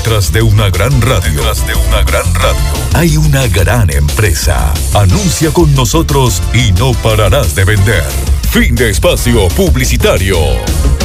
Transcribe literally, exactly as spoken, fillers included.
Detrás de una gran radio, detrás de una gran radio, hay una gran empresa. Anuncia con nosotros y no pararás de vender. Fin de espacio publicitario.